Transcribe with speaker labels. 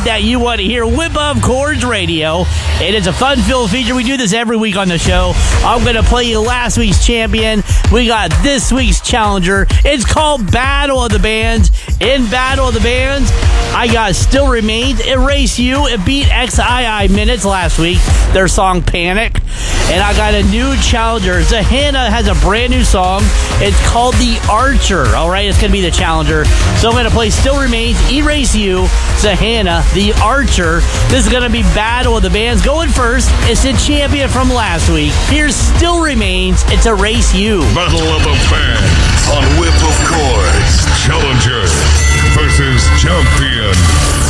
Speaker 1: that you want to hear. Whip Up Chords Radio. It is a fun-filled feature. We do this every week on the show. I'm going to play you last week's champion. We got this week's challenger. It's called Battle of the Bands. In Battle of the Bands, I got Still Remains, Erase You. It beat XII Minutes last week, their song Panic. And I got a new challenger. Zahana has a brand new song. It's called The Archer. All right, it's going to be the challenger. So I'm going to play Still Remains, Erase You, Zahana, The Archer. This is going to be Battle of the Bands. Going first, it's the champion from last week. Here's Still Remains, it's Erase You.
Speaker 2: Battle of the Bands on Whip of Chords. Challenger versus champion.